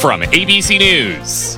From ABC News,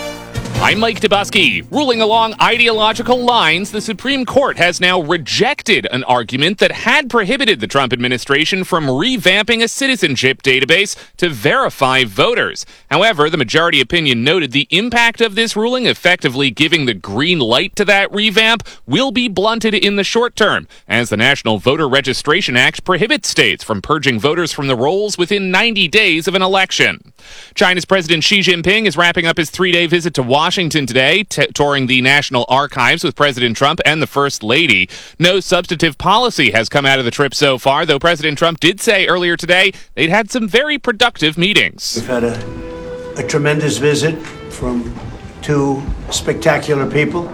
I'm Mike Dubusky. Ruling along ideological lines, the Supreme Court has now rejected an argument that had prohibited the Trump administration from revamping a citizenship database to verify voters. However, the majority opinion noted the impact of this ruling, effectively giving the green light to that revamp, will be blunted in the short term, as the National Voter Registration Act prohibits states from purging voters from the rolls within 90 days of an election. China's President Xi Jinping is wrapping up his three-day visit to Washington today, touring the National Archives with President Trump and the First Lady. No substantive policy has come out of the trip so far, though President Trump did say earlier today they'd had some very productive meetings. We've had a tremendous visit from two spectacular people,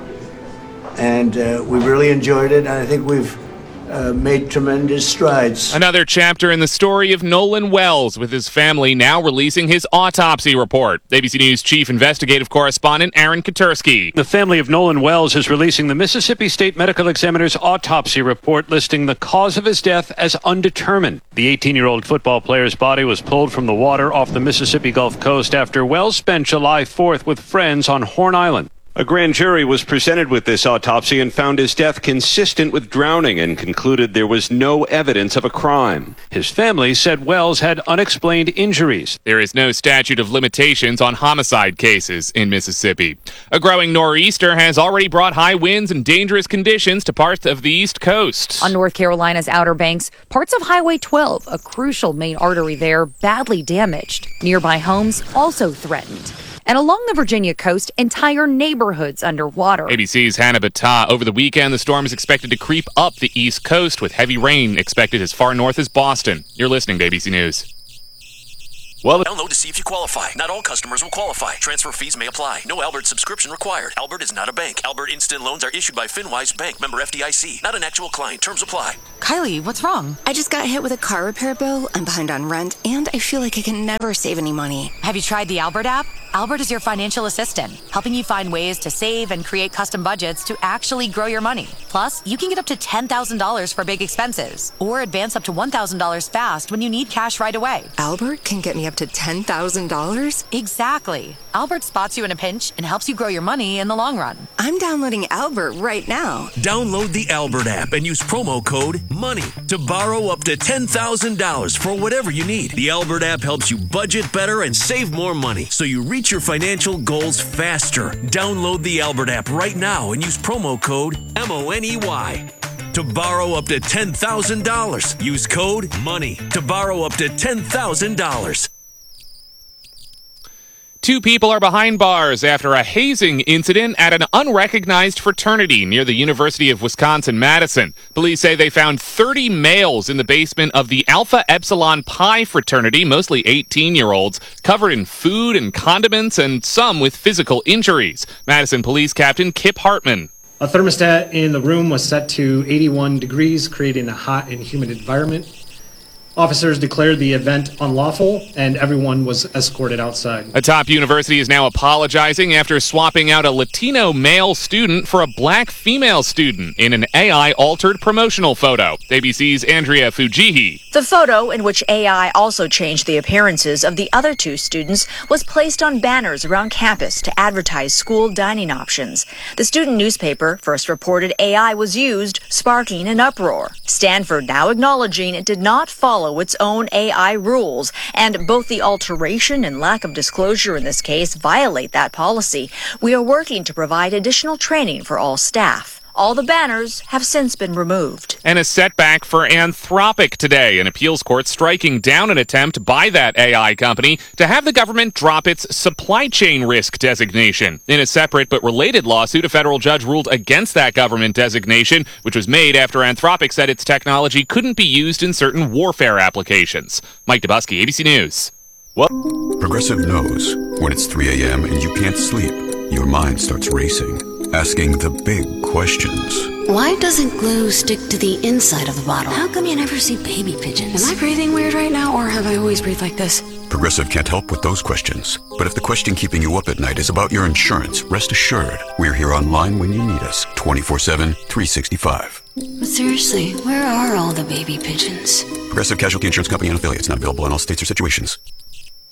and we really enjoyed it, and I think we've made tremendous strides. Another chapter in the story of Nolan Wells, with his family now releasing his autopsy report. ABC News Chief Investigative Correspondent Aaron Katersky. The family of Nolan Wells is releasing the Mississippi State Medical Examiner's autopsy report listing the cause of his death as undetermined. The 18-year-old football player's body was pulled from the water off the Mississippi Gulf Coast after Wells spent July 4th with friends on Horn Island. A grand jury was presented with this autopsy and found his death consistent with drowning and concluded there was no evidence of a crime. His family said Wells had unexplained injuries. There is no statute of limitations on homicide cases in Mississippi. A growing nor'easter has already brought high winds and dangerous conditions to parts of the East Coast. On North Carolina's Outer Banks, parts of Highway 12, a crucial main artery there, badly damaged. Nearby homes also threatened. And along the Virginia coast, entire neighborhoods underwater. ABC's Hannah Battah. Over the weekend, the storm is expected to creep up the East Coast, with heavy rain expected as far north as Boston. You're listening to ABC News. Download to see if you qualify. Not all customers will qualify. Transfer fees may apply. No Albert subscription required. Albert is not a bank. Albert Instant Loans are issued by FinWise Bank, member FDIC. Not an actual client. Terms apply. Kylie, what's wrong? I just got hit with a car repair bill. I'm behind on rent, and I feel like I can never save any money. Have you tried the Albert app? Albert is your financial assistant, helping you find ways to save and create custom budgets to actually grow your money. Plus, you can get up to $10,000 for big expenses, or advance up to $1,000 fast when you need cash right away. Albert can get me up to $10,000? Exactly. Albert spots you in a pinch and helps you grow your money in the long run. I'm downloading Albert right now. Download the Albert app and use promo code MONEY to borrow up to $10,000 for whatever you need. The Albert app helps you budget better and save more money, so you reach your financial goals faster. Download the Albert app right now and use promo code MONEY to borrow up to $10,000. Use code MONEY to borrow up to $10,000. Two people are behind bars after a hazing incident at an unrecognized fraternity near the University of Wisconsin-Madison. Police say they found 30 males in the basement of the Alpha Epsilon Pi fraternity, mostly 18-year-olds, covered in food and condiments and some with physical injuries. Madison Police Captain Kip Hartman. A thermostat in the room was set to 81 degrees, creating a hot and humid environment. Officers declared the event unlawful, and everyone was escorted outside. A top university is now apologizing after swapping out a Latino male student for a black female student in an AI-altered promotional photo. ABC's Andrea Fujihi. The photo, in which AI also changed the appearances of the other two students, was placed on banners around campus to advertise school dining options. The student newspaper first reported AI was used, sparking an uproar. Stanford now acknowledging it did not follow its own AI rules, and both the alteration and lack of disclosure in this case violate that policy. We are working to provide additional training for all staff. All the banners have since been removed. And a setback for Anthropic today. An appeals court striking down an attempt by that AI company to have the government drop its supply chain risk designation. In a separate but related lawsuit, a federal judge ruled against that government designation, which was made after Anthropic said its technology couldn't be used in certain warfare applications. Mike Dubusky, ABC News. Progressive knows when it's 3 a.m. and you can't sleep, your mind starts racing, asking the big questions. Why doesn't glue stick to the inside of the bottle? How come you never see baby pigeons? Am I breathing weird right now, or have I always breathed like this? Progressive can't help with those questions. But if the question keeping you up at night is about your insurance, rest assured, we're here online when you need us, 24/7, 365. But seriously, where are all the baby pigeons? Progressive Casualty Insurance Company and affiliates, not available in all states or situations.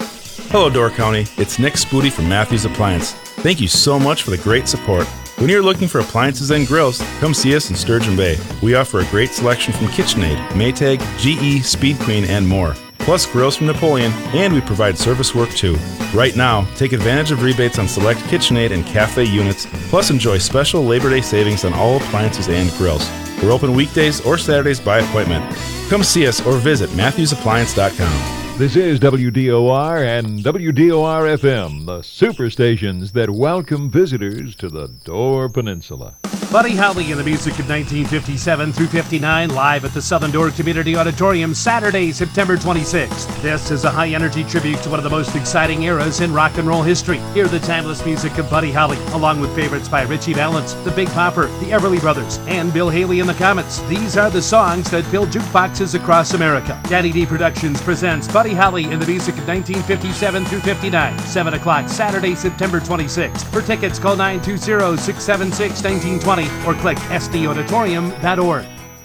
Hello, Door County. It's Nick Spooty from Matthews Appliance. Thank you so much for the great support. When you're looking for appliances and grills, come see us in Sturgeon Bay. We offer a great selection from KitchenAid, Maytag, GE, Speed Queen, and more. Plus grills from Napoleon, and we provide service work too. Right now, take advantage of rebates on select KitchenAid and cafe units, plus enjoy special Labor Day savings on all appliances and grills. We're open weekdays or Saturdays by appointment. Come see us or visit MatthewsAppliance.com. This is WDOR and WDOR-FM, the superstations that welcome visitors to the Door Peninsula. Buddy Holly in the music of 1957 through 59, live at the Southern Door Community Auditorium, Saturday, September 26th. This is a high-energy tribute to one of the most exciting eras in rock and roll history. Hear the timeless music of Buddy Holly, along with favorites by Richie Valens, The Big Popper, The Everly Brothers, and Bill Haley and the Comets. These are the songs that fill jukeboxes across America. Daddy D Productions presents Buddy Holly in the music of 1957 through 59, 7 o'clock, Saturday, September 26th. For tickets, call 920-676-1920 or click sdauditorium.org.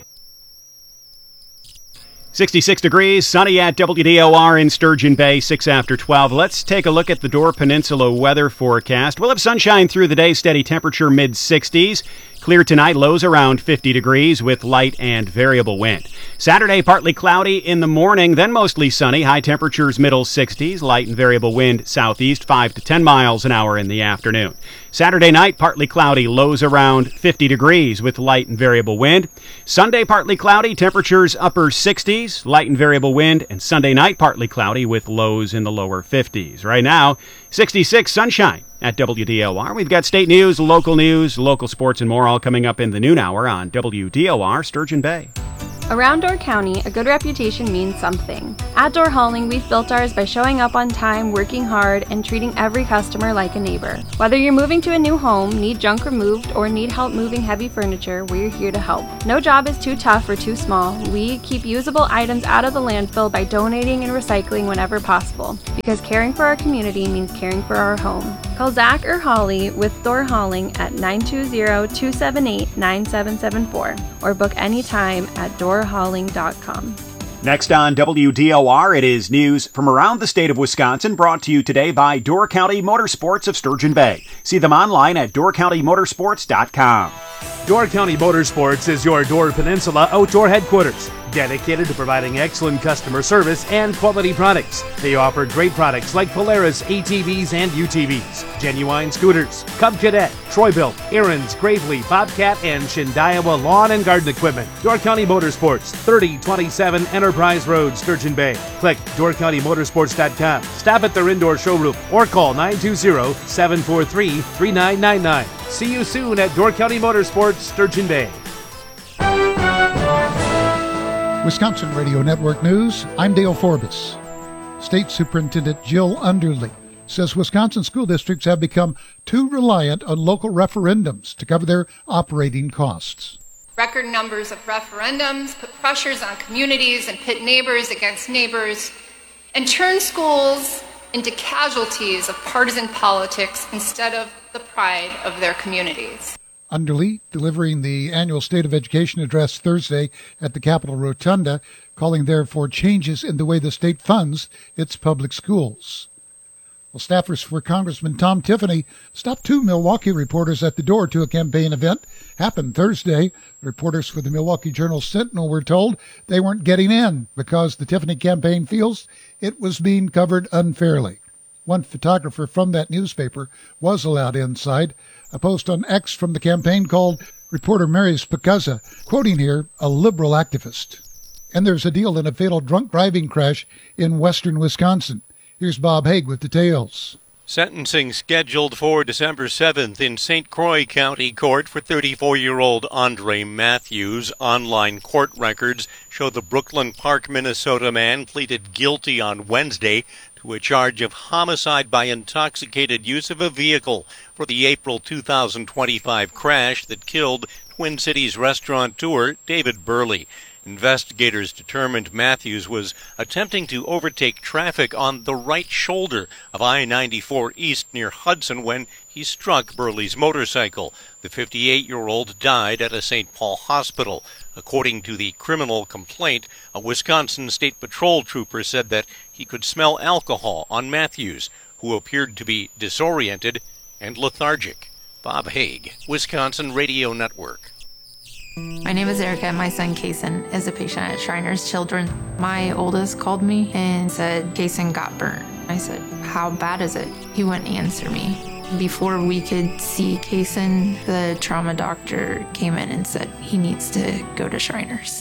66 degrees, sunny at WDOR in Sturgeon Bay, 6 after 12. Let's take a look at the Door Peninsula weather forecast. We'll have sunshine through the day, steady temperature mid-60s. Clear tonight, lows around 50 degrees with light and variable wind. Saturday, partly cloudy in the morning, then mostly sunny. High temperatures middle 60s, light and variable wind southeast, 5 to 10 miles an hour in the afternoon. Saturday night, partly cloudy, lows around 50 degrees with light and variable wind. Sunday, partly cloudy, temperatures upper 60s, light and variable wind. And Sunday night, partly cloudy with lows in the lower 50s. Right now, 66 sunshine at WDOR. We've got state news, local sports, and more all coming up in the noon hour on WDOR Sturgeon Bay. Around Door County, a good reputation means something. At Door Hauling, we've built ours by showing up on time, working hard, and treating every customer like a neighbor. Whether you're moving to a new home, need junk removed, or need help moving heavy furniture, we're here to help. No job is too tough or too small. We keep usable items out of the landfill by donating and recycling whenever possible, because caring for our community means caring for our home. Call Zach or Holly with Door Hauling at 920-278-9774 or book anytime at doorhauling.com. Next on WDOR, it is news from around the state of Wisconsin, brought to you today by Door County Motorsports of Sturgeon Bay. See them online at doorcountymotorsports.com. Door County Motorsports is your Door Peninsula outdoor headquarters, dedicated to providing excellent customer service and quality products. They offer great products like Polaris ATVs and UTVs, Genuine Scooters, Cub Cadet, Troy-Bilt, Aaron's, Gravely, Bobcat, and Shindaiowa lawn and garden equipment. Door County Motorsports, 3027 Enterprise Road, Sturgeon Bay. Click doorcountymotorsports.com. Stop at their indoor showroom or call 920-743-3999. See you soon at Door County Motorsports, Sturgeon Bay. Wisconsin Radio Network News, I'm Dale Forbes. State Superintendent Jill Underly says Wisconsin school districts have become too reliant on local referendums to cover their operating costs. Record numbers of referendums put pressures on communities and pit neighbors against neighbors and turn schools into casualties of partisan politics instead of the pride of their communities. Underly, delivering the annual State of Education address Thursday at the Capitol Rotunda, calling there for changes in the way the state funds its public schools. Well, staffers for Congressman Tom Tiffany stopped two Milwaukee reporters at the door to a campaign event. Happened Thursday. Reporters for the Milwaukee Journal-Sentinel were told they weren't getting in because the Tiffany campaign feels it was being covered unfairly. One photographer from that newspaper was allowed inside. A post on X from the campaign called reporter Mary Spicuzza, quoting here, a liberal activist. And there's a deal in a fatal drunk driving crash in western Wisconsin. Here's Bob Haig with details. Sentencing scheduled for December 7th in St. Croix County Court for 34-year-old Andre Matthews. Online court records show the Brooklyn Park, Minnesota man pleaded guilty on Wednesday to a charge of homicide by intoxicated use of a vehicle for the April 2025 crash that killed Twin Cities restaurateur David Burley. Investigators determined Matthews was attempting to overtake traffic on the right shoulder of I-94 East near Hudson when he struck Burley's motorcycle. The 58-year-old died at a St. Paul hospital. According to the criminal complaint, a Wisconsin State Patrol trooper said that he could smell alcohol on Matthews, who appeared to be disoriented and lethargic. Bob Haig, Wisconsin Radio Network. My name is Erica. My son, Kason, is a patient at Shriners Children. My oldest called me and said Kason got burnt. I said, how bad is it? He wouldn't answer me. Before we could see Kason, the trauma doctor came in and said he needs to go to Shriners.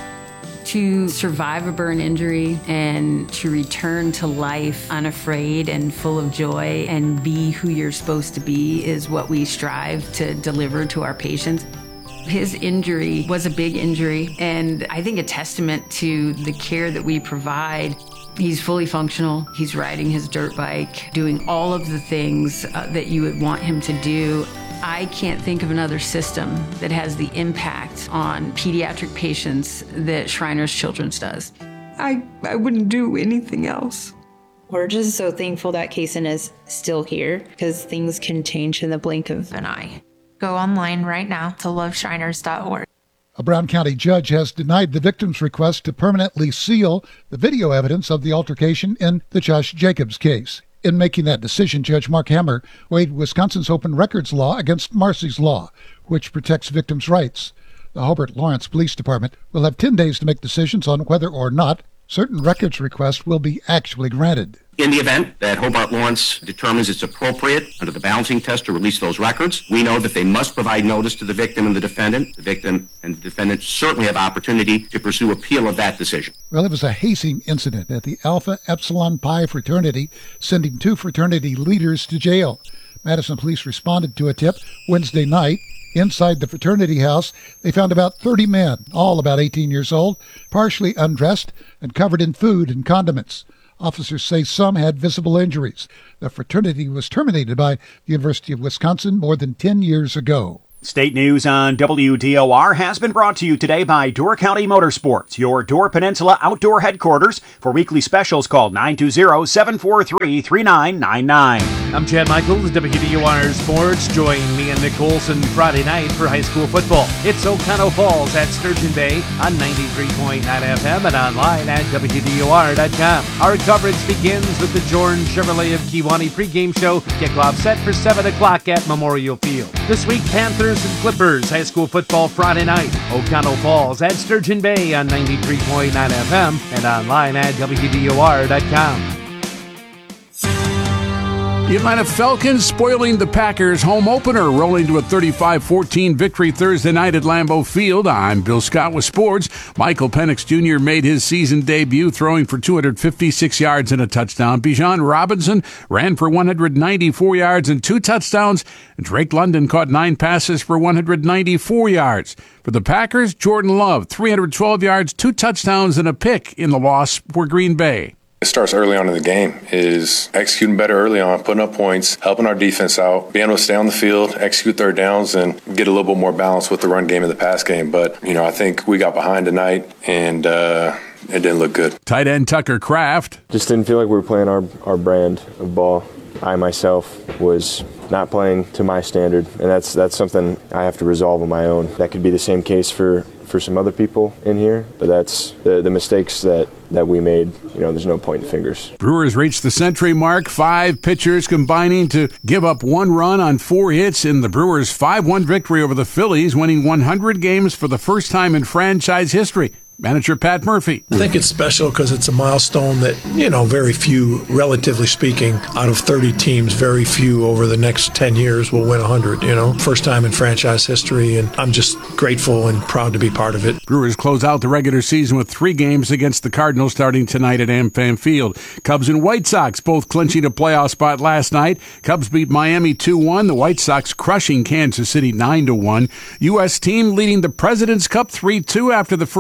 To survive a burn injury and to return to life unafraid and full of joy and be who you're supposed to be is what we strive to deliver to our patients. His injury was a big injury, and I think a testament to the care that we provide. He's fully functional. He's riding his dirt bike, doing all of the things that you would want him to do. I can't think of another system that has the impact on pediatric patients that Shriners Children's does. I wouldn't do anything else. We're just so thankful that Kason is still here, because things can change in the blink of an eye. Go online right now to loveshriners.org. A Brown County judge has denied the victim's request to permanently seal the video evidence of the altercation in the Josh Jacobs case. In making that decision, Judge Mark Hammer weighed Wisconsin's open records law against Marsy's law, which protects victims' rights. The Hobart Lawrence Police Department will have 10 days to make decisions on whether or not certain records requests will be actually granted. In the event that Hobart Lawrence determines it's appropriate under the balancing test to release those records, we know that they must provide notice to the victim and the defendant. The victim and the defendant certainly have opportunity to pursue appeal of that decision. Well, it was a hazing incident at the Alpha Epsilon Pi fraternity, sending 2 fraternity leaders to jail. Madison police responded to a tip Wednesday night. Inside the fraternity house, they found about 30 men, all about 18 years old, partially undressed and covered in food and condiments. Officers say some had visible injuries. The fraternity was terminated by the University of Wisconsin more than 10 years ago. State news on WDOR has been brought to you today by Door County Motorsports, your Door Peninsula outdoor headquarters. For weekly specials, call 920-743-3999. I'm Chad Michaels, WDOR Sports. Join me and Nick Olson Friday night for high school football. It's Oconto Falls at Sturgeon Bay on 93.9 FM and online at WDOR.com. Our coverage begins with the Jordan Chevrolet of Kewanee pregame show. Kickoff set for 7 o'clock at Memorial Field. This week, Panthers and Clippers high school football Friday night. Oconto Falls at Sturgeon Bay on 93.9 FM and online at WDOR.com. The Atlanta Falcons spoiling the Packers home opener, rolling to a 35-14 victory Thursday night at Lambeau Field. I'm Bill Scott with sports. Michael Penix Jr. made his season debut, throwing for 256 yards and a touchdown. Bijan Robinson ran for 194 yards and 2 touchdowns. Drake London caught 9 passes for 194 yards. For the Packers, Jordan Love, 312 yards, 2 touchdowns, and a pick in the loss for Green Bay. It starts early on in the game, is executing better early on, putting up points, helping our defense out, being able to stay on the field, execute third downs, and get a little bit more balance with the run game and the pass game. But, I think we got behind tonight, and it didn't look good. Tight end Tucker Kraft. Just didn't feel like we were playing our brand of ball. I myself was not playing to my standard, and that's something I have to resolve on my own. That could be the same case for some other people in here, but that's the mistakes that we made. There's no pointing fingers. Brewers reached the century mark, 5 pitchers combining to give up 1 run on 4 hits in the Brewers' 5-1 victory over the Phillies, winning 100 games for the first time in franchise history. Manager Pat Murphy. I think it's special because it's a milestone that, very few, relatively speaking, out of 30 teams, very few over the next 10 years will win 100, First time in franchise history, and I'm just grateful and proud to be part of it. Brewers close out the regular season with 3 games against the Cardinals starting tonight at AmFam Field. Cubs and White Sox both clinching a playoff spot last night. Cubs beat Miami 2-1. The White Sox crushing Kansas City 9-1. U.S. team leading the President's Cup 3-2 after the first round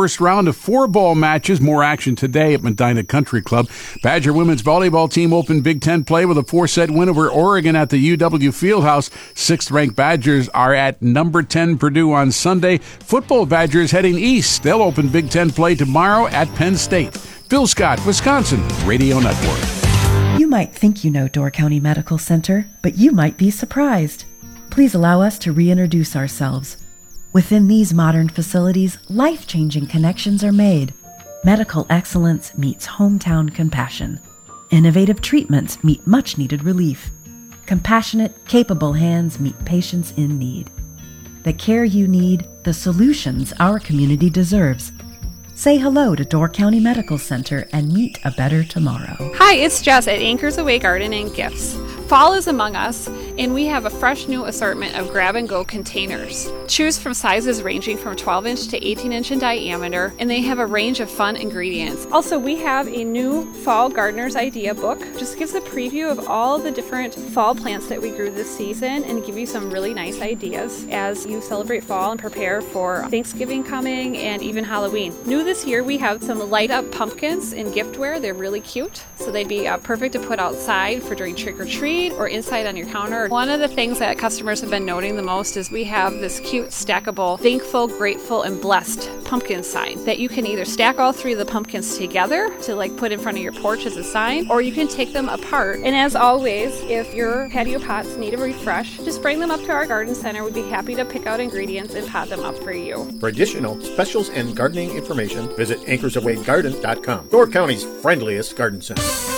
on to 4 ball matches. More action today at Medina Country Club. Badger women's volleyball team opened Big Ten play with a 4-set win over Oregon at the UW Fieldhouse. 6th-ranked Badgers are at number 10 Purdue on Sunday. Football Badgers heading east. They'll open Big Ten play tomorrow at Penn State. Bill Scott, Wisconsin Radio Network. You might think you know Door County Medical Center, but you might be surprised. Please allow us to reintroduce ourselves. Within these modern facilities, life-changing connections are made. Medical excellence meets hometown compassion. Innovative treatments meet much-needed relief. Compassionate, capable hands meet patients in need. The care you need, the solutions our community deserves. Say hello to Door County Medical Center and meet a better tomorrow. Hi, it's Jess at Anchors Away Garden and Gifts. Fall is among us, and we have a fresh new assortment of grab-and-go containers. Choose from sizes ranging from 12-inch to 18-inch in diameter, and they have a range of fun ingredients. Also, we have a new Fall Gardener's Idea book. Just gives a preview of all the different fall plants that we grew this season and give you some really nice ideas as you celebrate fall and prepare for Thanksgiving coming and even Halloween. New this year, we have some light-up pumpkins in giftware. They're really cute, so they'd be perfect to put outside for during trick-or-treat or inside on your counter. One of the things that customers have been noting the most is we have this cute stackable thankful, grateful, and blessed pumpkin sign that you can either stack all 3 of the pumpkins together to put in front of your porch as a sign, or you can take them apart. And as always, if your patio pots need a refresh, just bring them up to our garden center. We'd be happy to pick out ingredients and pot them up for you. For additional specials and gardening information, visit anchorsawaygarden.com, Door County's friendliest garden center.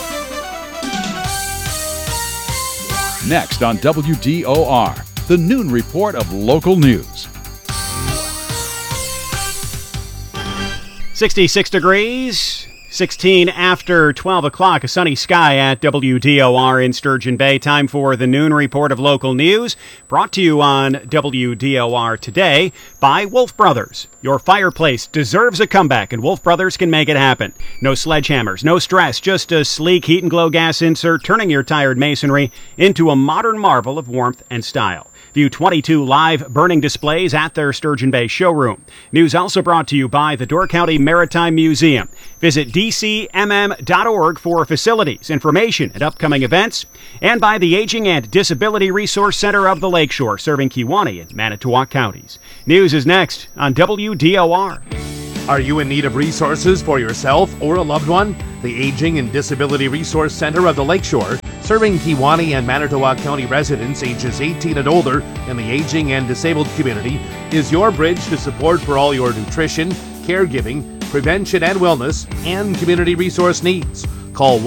Next on WDOR, the noon report of local news. 66 degrees, 16 after 12 o'clock, a sunny sky at WDOR in Sturgeon Bay. Time for the noon report of local news, brought to you on WDOR today by Wolf Brothers. Your fireplace deserves a comeback, and Wolf Brothers can make it happen. No sledgehammers, no stress, just a sleek heat and glow gas insert, turning your tired masonry into a modern marvel of warmth and style. View 22 live burning displays at their Sturgeon Bay showroom. News also brought to you by the Door County Maritime Museum. Visit dcmm.org for facilities, information, and upcoming events. And by the Aging and Disability Resource Center of the Lakeshore, serving Kewaunee and Manitowoc counties. News is next on WDOR. Are you in need of resources for yourself or a loved one? The Aging and Disability Resource Center of the Lakeshore, serving Kewaunee and Manitowoc County residents ages 18 and older in the aging and disabled community, is your bridge to support for all your nutrition, caregiving, prevention and wellness, and community resource needs. Call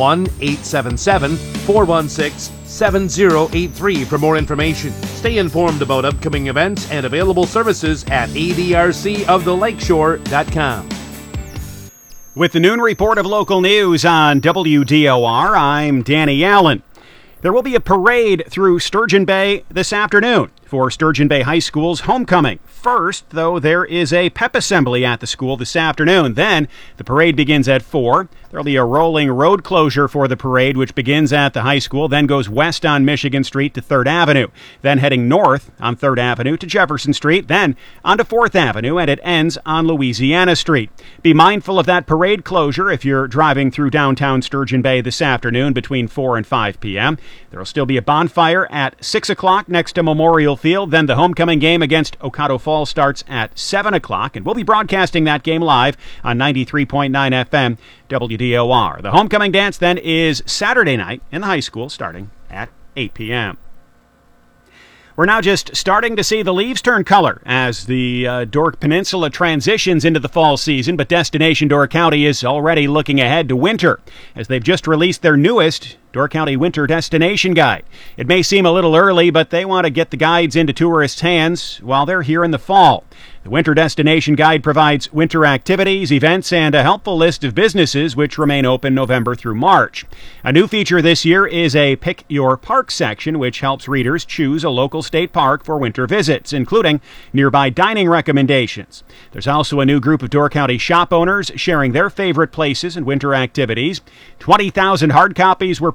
1-877-416-7083 for more information. Stay informed about upcoming events and available services at adrcoftheLakeshore.com. With the noon report of local news on WDOR, I'm Danny Allen. There will be a parade through Sturgeon Bay this afternoon for Sturgeon Bay High School's homecoming. First, though, there is a pep assembly at the school this afternoon. Then, the parade begins at 4. There'll be a rolling road closure for the parade, which begins at the high school, then goes west on Michigan Street to 3rd Avenue, then heading north on 3rd Avenue to Jefferson Street, then onto 4th Avenue, and it ends on Louisiana Street. Be mindful of that parade closure if you're driving through downtown Sturgeon Bay this afternoon between 4 and 5 p.m. There'll still be a bonfire at 6 o'clock next to Memorial Field. Then the homecoming game against Ocado Falls starts at 7 o'clock, and we'll be broadcasting that game live on 93.9 FM WDOR. The homecoming dance then is Saturday night in the high school starting at 8 p.m. We're now just starting to see the leaves turn color as the Door Peninsula transitions into the fall season, but Destination Door County is already looking ahead to winter as they've just released their newest Door County Winter Destination Guide. It may seem a little early, but they want to get the guides into tourists' hands while they're here in the fall. The Winter Destination Guide provides winter activities, events, and a helpful list of businesses which remain open November through March. A new feature this year is a Pick Your Park section, which helps readers choose a local state park for winter visits, including nearby dining recommendations. There's also a new group of Door County shop owners sharing their favorite places and winter activities. 20,000 hard copies were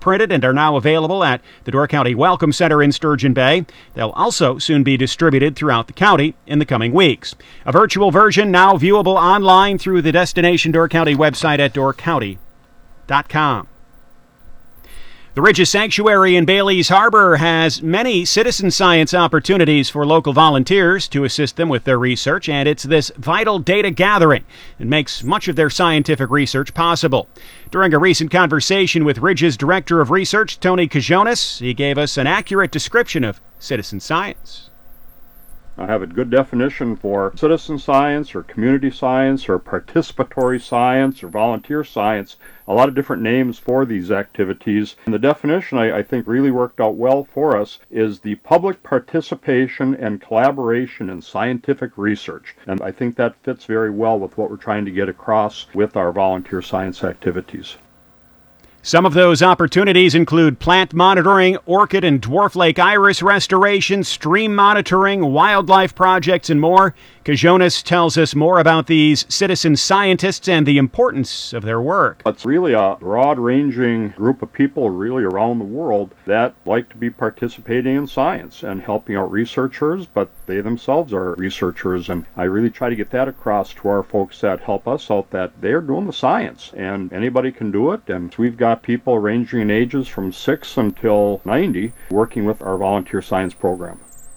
printed and are now available at the Door County Welcome Center in Sturgeon Bay. They'll also soon be distributed throughout the county in the coming weeks. A virtual version now viewable online through the Destination Door County website at doorcounty.com. The Ridges Sanctuary in Bailey's Harbor has many citizen science opportunities for local volunteers to assist them with their research, and it's this vital data gathering that makes much of their scientific research possible. During a recent conversation with Ridges Director of Research, Tony Cajonas, he gave us an accurate description of citizen science. I have a good definition for citizen science or community science or participatory science or volunteer science, a lot of different names for these activities. And the definition I think really worked out well for us is the public participation and collaboration in scientific research. And I think that fits very well with what we're trying to get across with our volunteer science activities. Some of those opportunities include plant monitoring, orchid and dwarf lake iris restoration, stream monitoring, wildlife projects, and more. Cajonas tells us more about these citizen scientists and the importance of their work. It's really a broad-ranging group of people really around the world that like to be participating in science and helping out researchers, but they themselves are researchers, and I really try to get that across to our folks that help us out, that they're doing the science and anybody can do it. And we've got people ranging in ages from 6 until 90 working with our volunteer science program.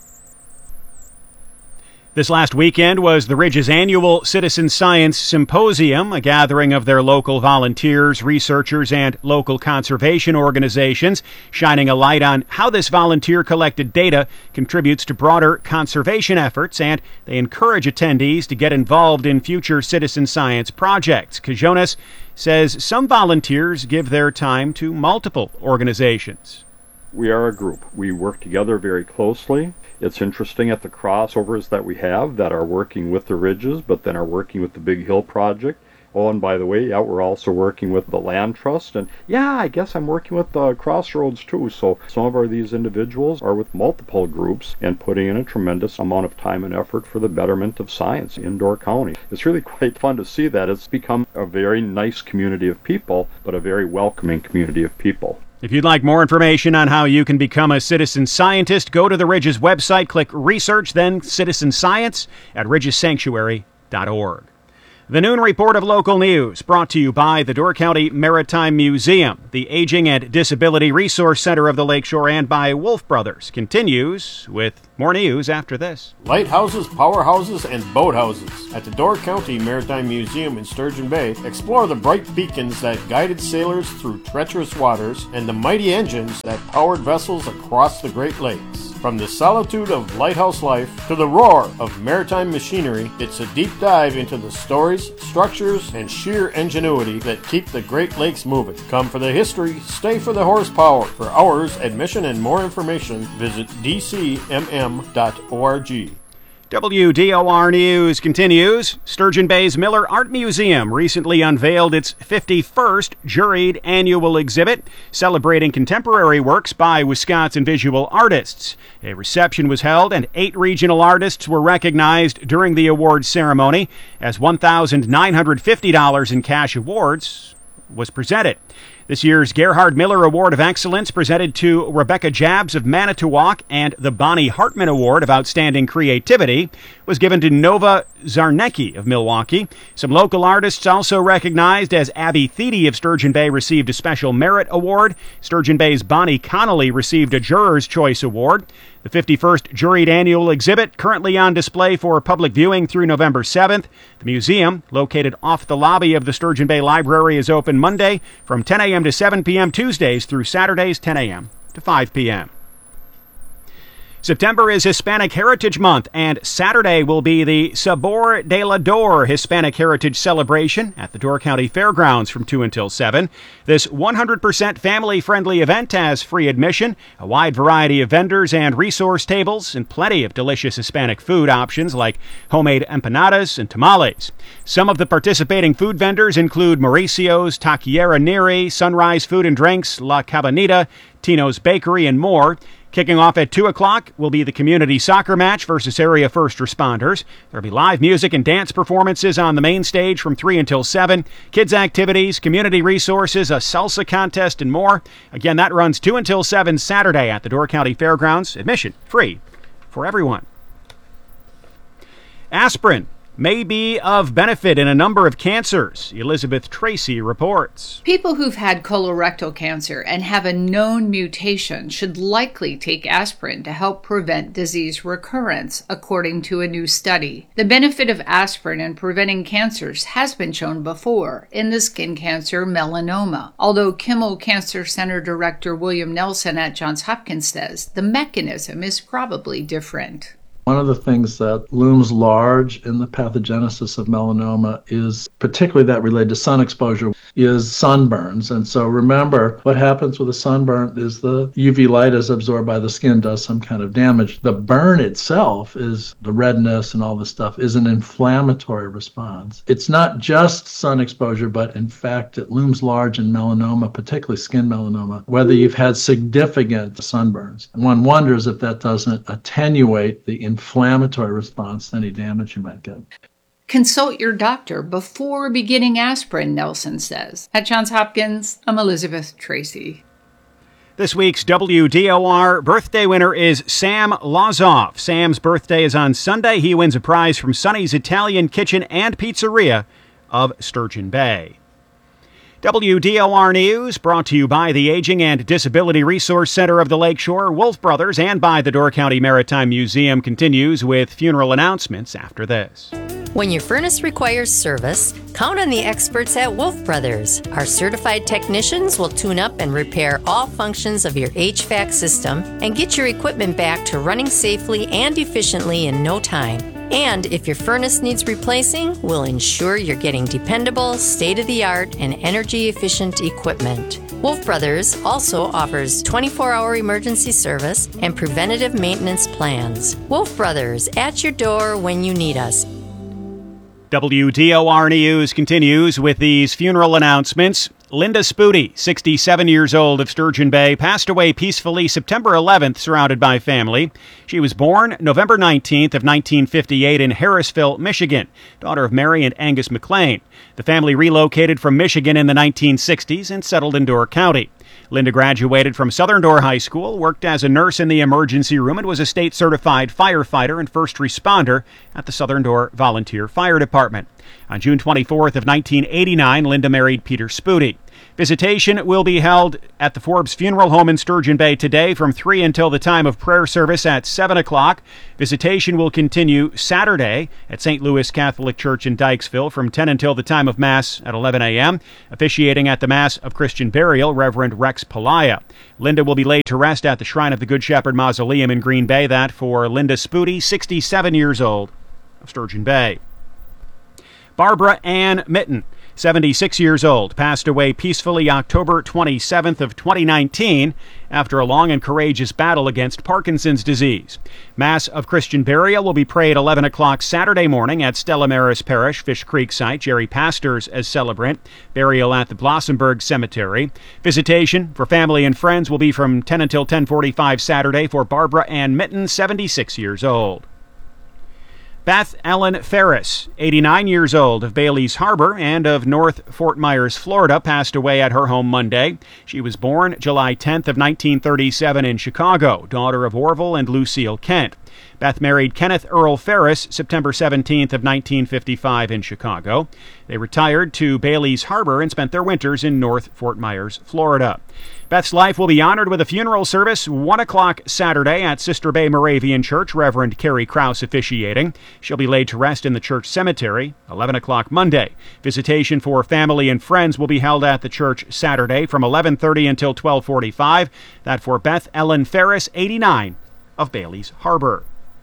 This last weekend was the Ridges annual Citizen Science Symposium, a gathering of their local volunteers, researchers, and local conservation organizations, shining a light on how this volunteer-collected data contributes to broader conservation efforts, and they encourage attendees to get involved in future citizen science projects. Cajonas says some volunteers give their time to multiple organizations. We are a group. We work together very closely. It's interesting at the crossovers that we have that are working with the Ridges, but then are working with the Big Hill Project. Oh, and by the way, we're also working with the Land Trust. And I guess I'm working with the Crossroads too. So some of these individuals are with multiple groups and putting in a tremendous amount of time and effort for the betterment of science in Door County. It's really quite fun to see that. It's become a very nice community of people, but a very welcoming community of people. If you'd like more information on how you can become a citizen scientist, go to the Ridges website, click Research, then Citizen Science at ridgessanctuary.org. The Noon Report of Local News, brought to you by the Door County Maritime Museum, the Aging and Disability Resource Center of the Lakeshore, and by Wolf Brothers, continues with more news after this. Lighthouses, powerhouses, and boathouses. At the Door County Maritime Museum in Sturgeon Bay, explore the bright beacons that guided sailors through treacherous waters and the mighty engines that powered vessels across the Great Lakes. From the solitude of lighthouse life to the roar of maritime machinery, it's a deep dive into the stories, structures, and sheer ingenuity that keep the Great Lakes moving. Come for the history, stay for the horsepower. For hours, admission, and more information, visit dcmm.org. WDOR News continues. Sturgeon Bay's Miller Art Museum recently unveiled its 51st juried annual exhibit celebrating contemporary works by Wisconsin visual artists. A reception was held and 8 regional artists were recognized during the awards ceremony as $1,950 in cash awards was presented. This year's Gerhard Miller Award of Excellence, presented to Rebecca Jabs of Manitowoc, and the Bonnie Hartman Award of Outstanding Creativity was given to Nova Zarnecki of Milwaukee. Some local artists also recognized, as Abby Thede of Sturgeon Bay received a Special Merit Award. Sturgeon Bay's Bonnie Connolly received a Juror's Choice Award. The 51st juried annual exhibit, currently on display for public viewing through November 7th. The museum, located off the lobby of the Sturgeon Bay Library, is open Monday from 10 a.m. to 7 p.m., Tuesdays through Saturdays 10 a.m. to 5 p.m. September is Hispanic Heritage Month, and Saturday will be the Sabor de la Door Hispanic Heritage Celebration at the Door County Fairgrounds from 2 until 7. This 100% family-friendly event has free admission, a wide variety of vendors and resource tables, and plenty of delicious Hispanic food options like homemade empanadas and tamales. Some of the participating food vendors include Mauricio's, Taquiera Neri, Sunrise Food and Drinks, La Cabanita, Tino's Bakery, and more. Kicking off at 2 o'clock will be the community soccer match versus area first responders. There'll be live music and dance performances on the main stage from 3 until 7, kids activities, community resources, a salsa contest, and more. Again, that runs 2 until 7 Saturday at the Door County Fairgrounds. Admission free for everyone. Aspirin may be of benefit in a number of cancers. Elizabeth Tracy reports. People who've had colorectal cancer and have a known mutation should likely take aspirin to help prevent disease recurrence, according to a new study. The benefit of aspirin in preventing cancers has been shown before in the skin cancer melanoma, although Kimmel Cancer Center Director William Nelson at Johns Hopkins says the mechanism is probably different. One of the things that looms large in the pathogenesis of melanoma is, particularly that related to sun exposure, is sunburns. And so remember, what happens with a sunburn is the UV light is absorbed by the skin, does some kind of damage. The burn itself is the redness and all this stuff is an inflammatory response. It's not just sun exposure, but in fact, it looms large in melanoma, particularly skin melanoma, whether you've had significant sunburns. And one wonders if that doesn't attenuate the inflammatory response to any damage you might get. Consult your doctor before beginning aspirin, Nelson says. At Johns Hopkins, I'm Elizabeth Tracy. This week's WDOR birthday winner is Sam Lazoff. Sam's birthday is on Sunday. He wins a prize from Sonny's Italian Kitchen and Pizzeria of Sturgeon Bay. WDOR News brought to you by the Aging and Disability Resource Center of the Lakeshore, Wolf Brothers, and by the Door County Maritime Museum continues with funeral announcements after this. When your furnace requires service, count on the experts at Wolf Brothers. Our certified technicians will tune up and repair all functions of your HVAC system and get your equipment back to running safely and efficiently in no time. And if your furnace needs replacing, we'll ensure you're getting dependable, state-of-the-art, and energy-efficient equipment. Wolf Brothers also offers 24-hour emergency service and preventative maintenance plans. Wolf Brothers, at your door when you need us. WDOR News continues with these funeral announcements. Linda Spooty, 67 years old, of Sturgeon Bay, passed away peacefully September 11th, surrounded by family. She was born November 19th of 1958 in Harrisville, Michigan, daughter of Mary and Angus McLean. The family relocated from Michigan in the 1960s and settled in Door County. Linda graduated from Southern Door High School, worked as a nurse in the emergency room, and was a state-certified firefighter and first responder at the Southern Door Volunteer Fire Department. On June 24th of 1989, Linda married Peter Spooty. Visitation will be held at the Forbes Funeral Home in Sturgeon Bay today from 3 until the time of prayer service at 7 o'clock. Visitation will continue Saturday at St. Louis Catholic Church in Dykesville from 10 until the time of Mass at 11 a.m. Officiating at the Mass of Christian Burial, Reverend Rex Pelaya. Linda will be laid to rest at the Shrine of the Good Shepherd Mausoleum in Green Bay. That for Linda Spooty, 67 years old, of Sturgeon Bay. Barbara Ann Mitten, 76 years old, passed away peacefully October 27th of 2019 after a long and courageous battle against Parkinson's disease. Mass of Christian Burial will be prayed at 11 o'clock Saturday morning at Stella Maris Parish, Fish Creek site. Jerry Pastors as celebrant. Burial at the Blossemburg Cemetery. Visitation for family and friends will be from 10 until 10:45 Saturday for Barbara Ann Mitten, 76 years old. Beth Ellen Ferris, 89 years old, of Bailey's Harbor and of North Fort Myers, Florida, passed away at her home Monday. She was born July 10th of 1937 in Chicago, daughter of Orville and Lucille Kent. Beth married Kenneth Earl Ferris September 17th of 1955 in Chicago. They retired to Bailey's Harbor and spent their winters in North Fort Myers, Florida. Beth's life will be honored with a funeral service 1 o'clock Saturday at Sister Bay Moravian Church, Reverend Carrie Krause officiating. She'll be laid to rest in the church cemetery, 11 o'clock Monday. Visitation for family and friends will be held at the church Saturday from 11:30 until 12:45. That for Beth Ellen Ferris, 89, of Bailey's Harbor.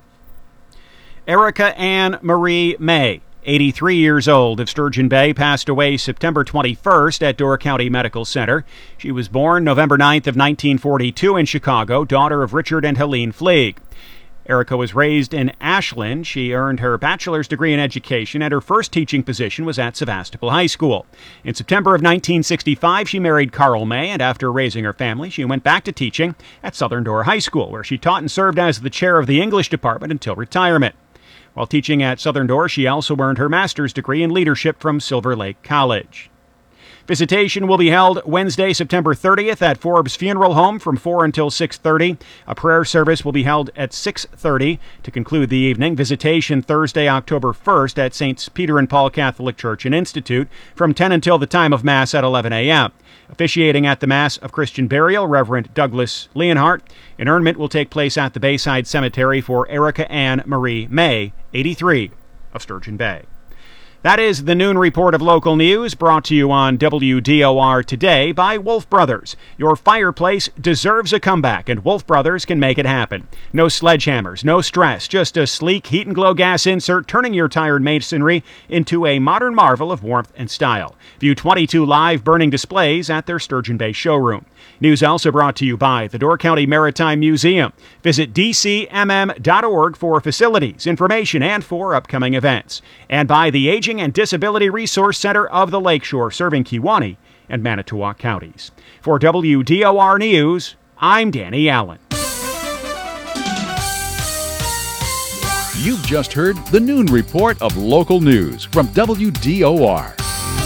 Erica Ann Marie May, 83 years old, of Sturgeon Bay, passed away September 21st at Door County Medical Center. She was born November 9th of 1942 in Chicago, daughter of Richard and Helene Fleig. Erica was raised in Ashland. She earned her bachelor's degree in education, and her first teaching position was at Sevastopol High School. In September of 1965, she married Carl May, and after raising her family, she went back to teaching at Southern Door High School, where she taught and served as the chair of the English department until retirement. While teaching at Southern Door, she also earned her master's degree in leadership from Silver Lake College. Visitation will be held Wednesday, September 30th at Forbes Funeral Home from 4 until 6:30. A prayer service will be held at 6:30 to conclude the evening. Visitation Thursday, October 1st at St. Peter and Paul Catholic Church and Institute from 10 until the time of Mass at 11 a.m. Officiating at the Mass of Christian Burial, Reverend Douglas Leonhardt. Interment will take place at the Bayside Cemetery for Erica Ann Marie May, 83, of Sturgeon Bay. That is the Noon Report of local news, brought to you on WDOR today by Wolf Brothers. Your fireplace deserves a comeback, and Wolf Brothers can make it happen. No sledgehammers, no stress, just a sleek heat and glow gas insert turning your tired masonry into a modern marvel of warmth and style. View 22 live burning displays at their Sturgeon Bay showroom. News also brought to you by the Door County Maritime Museum. Visit dcmm.org for facilities, information, and for upcoming events. And by the Aging and Disability Resource Center of the Lakeshore, serving Kewaunee and Manitowoc counties. For WDOR News, I'm Danny Allen. You've just heard the Noon Report of local news from WDOR.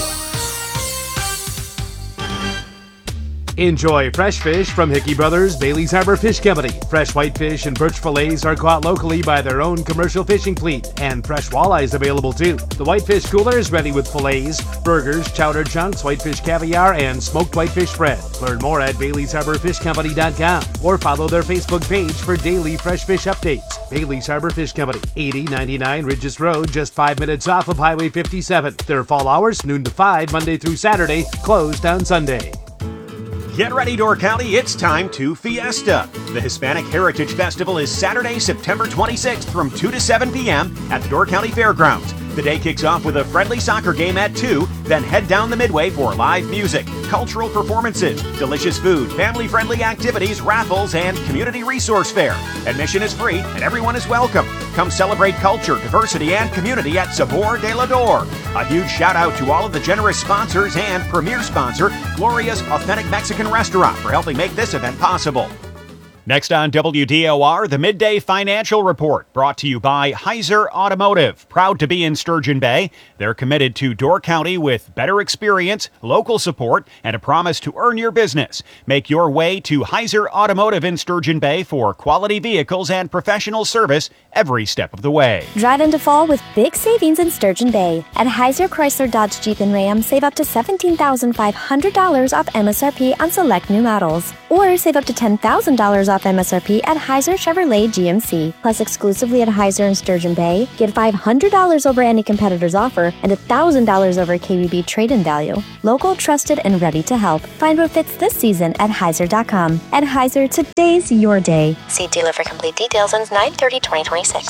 Enjoy fresh fish from Hickey Brothers, Bailey's Harbor Fish Company. Fresh whitefish and perch fillets are caught locally by their own commercial fishing fleet, and fresh walleyes available too. The whitefish cooler is ready with fillets, burgers, chowder chunks, whitefish caviar, and smoked whitefish spread. Learn more at Bailey'sHarborFishCompany.com or follow their Facebook page for daily fresh fish updates. Bailey's Harbor Fish Company, 8099 Ridges Road, just 5 minutes off of Highway 57. Their fall hours, noon to 5, Monday through Saturday, closed on Sunday. Get ready, Door County, it's time to Fiesta. The Hispanic Heritage Festival is Saturday, September 26th from 2 to 7 p.m. at the Door County Fairgrounds. The day kicks off with a friendly soccer game at 2, then head down the Midway for live music, cultural performances, delicious food, family-friendly activities, raffles, and community resource fair. Admission is free and everyone is welcome. Come celebrate culture, diversity, and community at Sabor de la Door. A huge shout out to all of the generous sponsors and premier sponsor, Gloria's Authentic Mexican Restaurant, for helping make this event possible. Next on WDOR, the Midday Financial Report, brought to you by Heiser Automotive. Proud to be in Sturgeon Bay. They're committed to Door County with better experience, local support, and a promise to earn your business. Make your way to Heiser Automotive in Sturgeon Bay for quality vehicles and professional service every step of the way. Drive into fall with big savings in Sturgeon Bay. At Heiser Chrysler Dodge Jeep and Ram, save up to $17,500 off MSRP on select new models. Or save up to $10,000 off MSRP at Heiser Chevrolet GMC. Plus, exclusively at Heiser in Sturgeon Bay, get $500 over any competitor's offer and $1,000 over KBB trade-in value. Local, trusted, and ready to help. Find what fits this season at Heiser.com. At Heiser, today's your day. See dealer for complete details on 9/30/2026.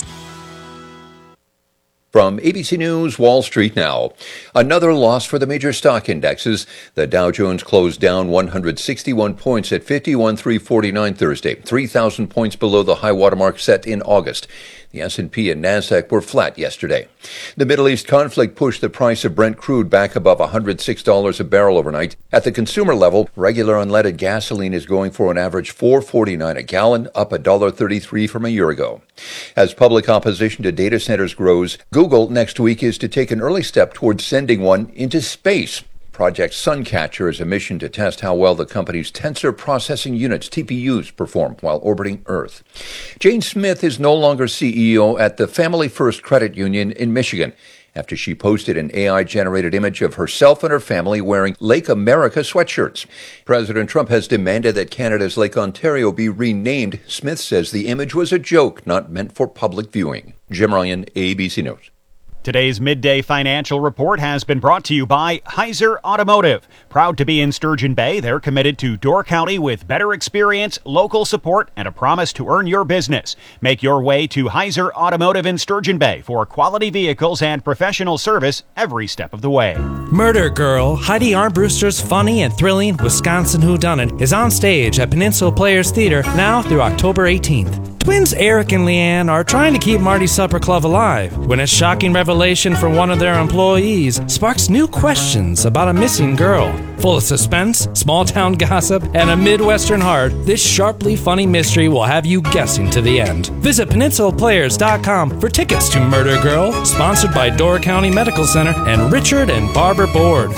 From ABC News, Wall Street now. Another loss for the major stock indexes. The Dow Jones closed down 161 points at 51,349 Thursday, 3,000 points below the high watermark set in August. The S&P and Nasdaq were flat yesterday. The Middle East conflict pushed the price of Brent crude back above $106 a barrel overnight. At the consumer level, regular unleaded gasoline is going for an average $4.49 a gallon, up $1.33 from a year ago. As public opposition to data centers grows, Google next week is to take an early step towards sending one into space. Project Suncatcher is a mission to test how well the company's tensor processing units, TPUs, perform while orbiting Earth. Jane Smith is no longer CEO at the Family First Credit Union in Michigan after she posted an AI-generated image of herself and her family wearing Lake America sweatshirts. President Trump has demanded that Canada's Lake Ontario be renamed. Smith says the image was a joke, not meant for public viewing. Jim Ryan, ABC News. Today's Midday Financial Report has been brought to you by Heiser Automotive. Proud to be in Sturgeon Bay, they're committed to Door County with better experience, local support, and a promise to earn your business. Make your way to Heiser Automotive in Sturgeon Bay for quality vehicles and professional service every step of the way. Murder Girl, Heidi Armbruster's funny and thrilling Wisconsin whodunit, is on stage at Peninsula Players Theater now through October 18th. Twins Eric and Leanne are trying to keep Marty's Supper Club alive when a shocking revelation from one of their employees sparks new questions about a missing girl. Full of suspense, small-town gossip, and a Midwestern heart, this sharply funny mystery will have you guessing to the end. Visit PeninsulaPlayers.com for tickets to Murder Girl, sponsored by Door County Medical Center and Richard and Barbara Board.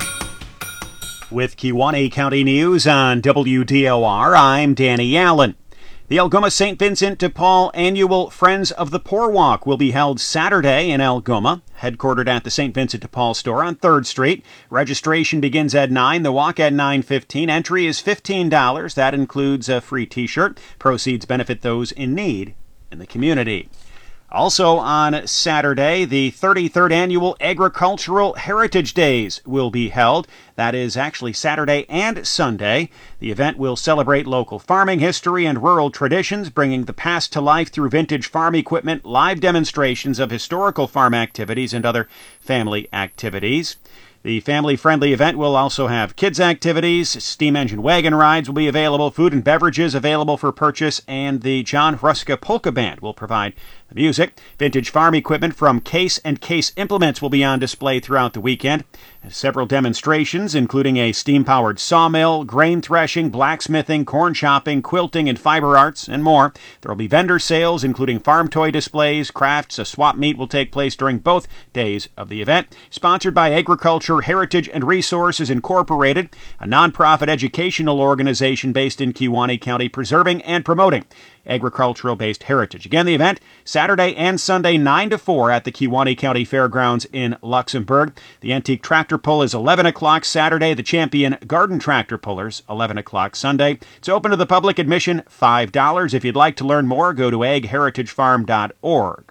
With Kewaunee County News on WDOR, I'm Danny Allen. The Algoma St. Vincent de Paul annual Friends of the Poor Walk will be held Saturday in Algoma, headquartered at the St. Vincent de Paul store on 3rd Street. Registration begins at 9, the walk at 9:15. Entry is $15. That includes a free t-shirt. Proceeds benefit those in need in the community. Also on Saturday, the 33rd Annual Agricultural Heritage Days will be held. That is actually Saturday and Sunday. The event will celebrate local farming history and rural traditions, bringing the past to life through vintage farm equipment, live demonstrations of historical farm activities, and other family activities. The family-friendly event will also have kids' activities, steam engine wagon rides will be available, food and beverages available for purchase, and the John Hruska Polka Band will provide the music. Vintage farm equipment from Case and Case Implements will be on display throughout the weekend. Several demonstrations, including a steam-powered sawmill, grain threshing, blacksmithing, corn chopping, quilting, and fiber arts, and more. There will be vendor sales, including farm toy displays, crafts. A swap meet will take place during both days of the event. Sponsored by Agriculture, Heritage, and Resources Incorporated, a nonprofit educational organization based in Kewaunee County, preserving and promoting agricultural-based heritage. Again, the event, Saturday and Sunday, 9 to 4 at the Kewaunee County Fairgrounds in Luxembourg. The Antique Tractor Pull is 11 o'clock Saturday. The Champion Garden Tractor Pullers, 11 o'clock Sunday. It's open to the public, admission $5. If you'd like to learn more, go to agheritagefarm.org.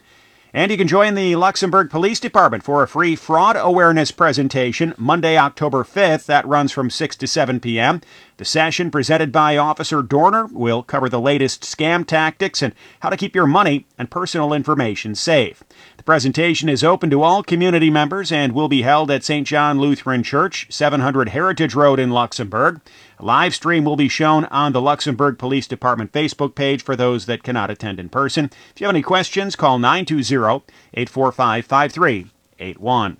And you can join the Luxembourg Police Department for a free fraud awareness presentation Monday, October 5th. That runs from 6 to 7 p.m. The session, presented by Officer Dorner, will cover the latest scam tactics and how to keep your money and personal information safe. The presentation is open to all community members and will be held at St. John Lutheran Church, 700 Heritage Road in Luxembourg. A live stream will be shown on the Luxembourg Police Department Facebook page for those that cannot attend in person. If you have any questions, call 920-845-5381.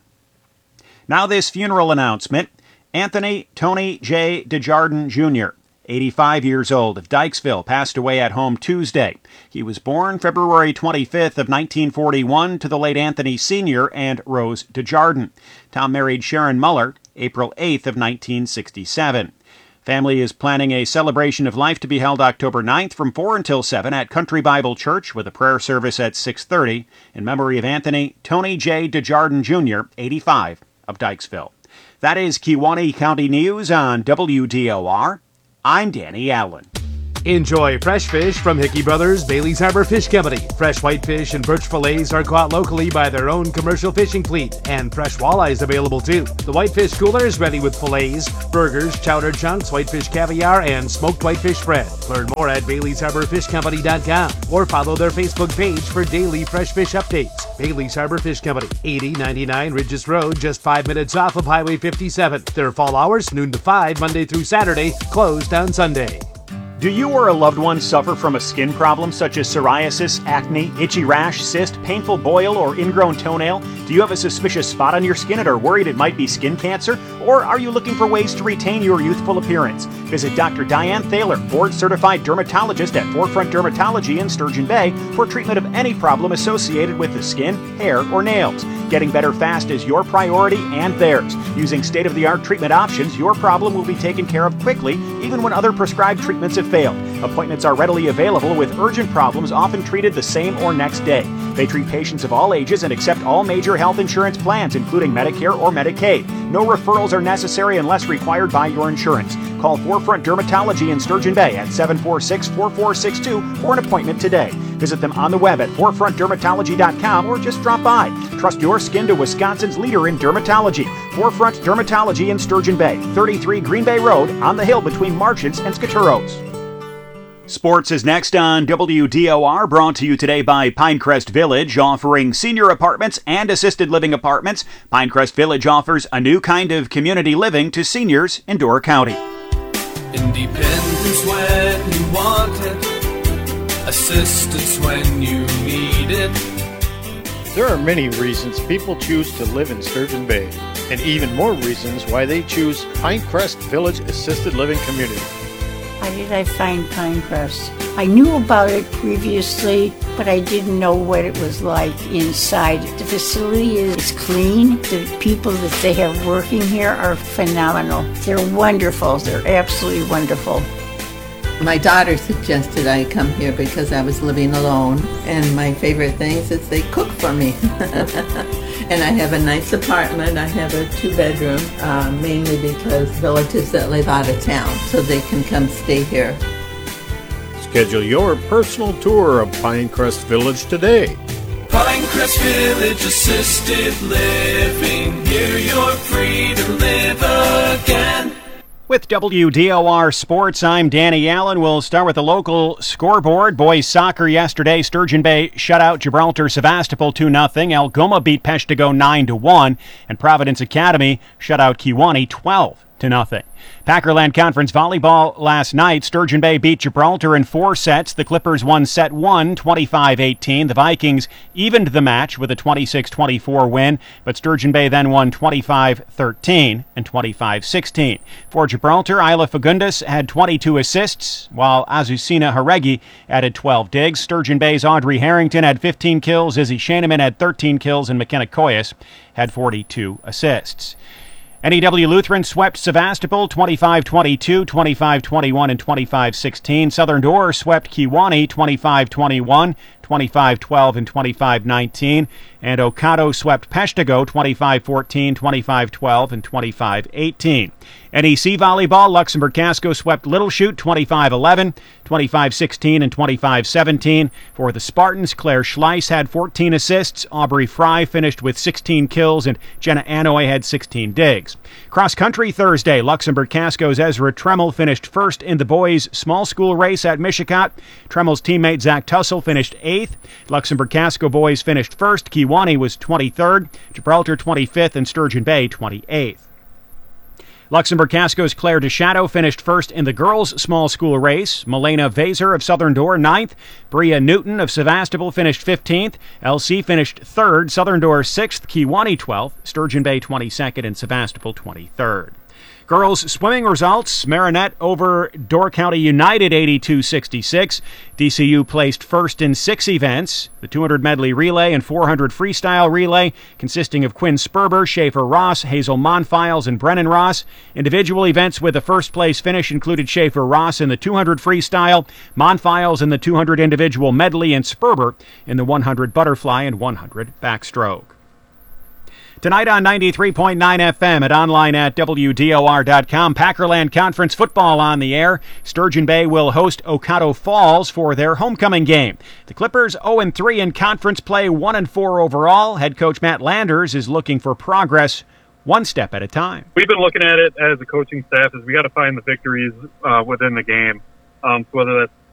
Now this funeral announcement. Anthony Tony J. Desjardins Jr., 85 years old, of Dykesville, passed away at home Tuesday. He was born February 25th of 1941 to the late Anthony Sr. and Rose Desjardins. Tom married Sharon Muller April 8th of 1967. Family is planning a celebration of life to be held October 9th from 4 until 7 at Country Bible Church with a prayer service at 6:30 in memory of Anthony Tony J. Desjardins Jr., 85, of Dykesville. That is Kewaunee County News on WDOR. I'm Danny Allen. Enjoy fresh fish from Hickey Brothers, Bailey's Harbor Fish Company. Fresh whitefish and perch fillets are caught locally by their own commercial fishing fleet, and fresh walleyes available too. The whitefish cooler is ready with fillets, burgers, chowder chunks, whitefish caviar, and smoked whitefish spread. Learn more at Bailey'sHarborFishCompany.com or follow their Facebook page for daily fresh fish updates. Bailey's Harbor Fish Company, 8099 Ridges Road, just 5 minutes off of Highway 57. Their fall hours, noon to 5, Monday through Saturday, closed on Sunday. Do you or a loved one suffer from a skin problem such as psoriasis, acne, itchy rash, cyst, painful boil, or ingrown toenail? Do you have a suspicious spot on your skin and are worried it might be skin cancer? Or are you looking for ways to retain your youthful appearance? Visit Dr. Diane Thaler, board-certified dermatologist at Forefront Dermatology in Sturgeon Bay, for treatment of any problem associated with the skin, hair, or nails. Getting better fast is your priority and theirs. Using state-of-the-art treatment options, your problem will be taken care of quickly, even when other prescribed treatments have failed. Appointments are readily available, with urgent problems often treated the same or next day. They treat patients of all ages and accept all major health insurance plans, including Medicare or Medicaid. No referrals are necessary unless required by your insurance. Call Forefront Dermatology in Sturgeon Bay at 746-4462 for an appointment today. Visit them on the web at forefrontdermatology.com or just drop by. Trust your skin to Wisconsin's leader in dermatology. Forefront Dermatology in Sturgeon Bay, 33 Green Bay Road, on the hill between Marchants and Skaturos. Sports is next on WDOR, brought to you today by Pinecrest Village, offering senior apartments and assisted living apartments. Pinecrest Village offers a new kind of community living to seniors in Door County. Independence when you want it, assistance when you need it. There are many reasons people choose to live in Sturgeon Bay, and even more reasons why they choose Pinecrest Village Assisted Living Community. How did I find Pinecrest? I knew about it previously, but I didn't know what it was like inside. The facility is clean. The people that they have working here are phenomenal. They're wonderful. They're absolutely wonderful. My daughter suggested I come here because I was living alone, and my favorite things is they cook for me. And I have a nice apartment. I have a 2-bedroom, mainly because relatives that live out of town, so they can come stay here. Schedule your personal tour of Pinecrest Village today. Pinecrest Village Assisted Living. Here you're free to live again. With WDOR Sports, I'm Danny Allen. We'll start with the local scoreboard. Boys soccer yesterday. Sturgeon Bay shut out Gibraltar Sevastopol 2-0. Algoma beat Peshtigo 9-1. And Providence Academy shut out Kewanee 12-0. Packerland Conference Volleyball last night. Sturgeon Bay beat Gibraltar in 4 sets. The Clippers won set 1, 25-18. The Vikings evened the match with a 26-24 win, but Sturgeon Bay then won 25-13 and 25-16. For Gibraltar, Isla Fagundes had 22 assists, while Azucena Haregi added 12 digs. Sturgeon Bay's Audrey Harrington had 15 kills. Izzy Shaneman had 13 kills, and McKenna Koyas had 42 assists. NEW Lutheran swept Sevastopol 25-22, 25-21, and 25-16. Southern Door swept Kewanee 25-21, 25-12, and 25-19. And Ocado swept Peshtigo 25-14, 25-12, and 25-18. NEC Volleyball, Luxembourg Casco swept Little Chute 25-11, 25-16, and 25-17. For the Spartans, Claire Schleiss had 14 assists, Aubrey Fry finished with 16 kills, and Jenna Anoy had 16 digs. Cross country Thursday, Luxembourg Casco's Ezra Tremmel finished first in the boys' small school race at Mishicot. Tremmel's teammate Zach Tussle finished 8th. Luxembourg Casco boys finished first. Kewanee was 23rd, Gibraltar 25th, and Sturgeon Bay 28th. Luxembourg Casco's Claire DeShadow finished first in the girls' small school race. Milena Vaser of Southern Door 9th. Bria Newton of Sevastopol finished 15th. LC finished 3rd. Southern Door 6th. Kewanee 12th. Sturgeon Bay 22nd, and Sevastopol 23rd. Girls swimming results: Marinette over Door County United 82-66. DCU placed first in 6 events: the 200 medley relay and 400 freestyle relay, consisting of Quinn Sperber, Schaefer Ross, Hazel Monfiles, and Brennan Ross. Individual events with a first place finish included Schaefer Ross in the 200 freestyle, Monfiles in the 200 individual medley, and Sperber in the 100 butterfly and 100 backstroke. Tonight on 93.9 FM and online at WDOR.com, Packerland Conference football on the air. Sturgeon Bay will host Ocado Falls for their homecoming game. The Clippers 0-3 in conference play, 1-4 overall. Head coach Matt Landers is looking for progress one step at a time. We've been looking at it as a coaching staff as we got to find the victories within the game. So whether that's